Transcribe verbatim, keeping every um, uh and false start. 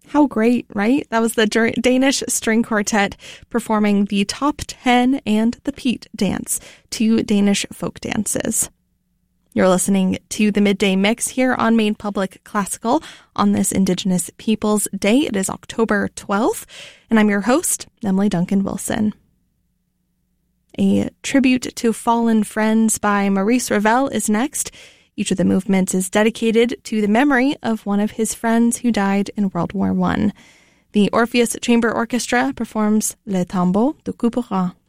How great, right? That was the Danish String Quartet performing the Top ten and the Pete Dance, two Danish folk dances. You're listening to the Midday Mix here on Maine Public Classical on this Indigenous Peoples Day. It is October twelfth, and I'm your host, Emily Duncan Wilson. A tribute to fallen friends by Maurice Ravel is next. Each of the movements is dedicated to the memory of one of his friends who died in World War One. The Orpheus Chamber Orchestra performs Le Tombeau de Couperin.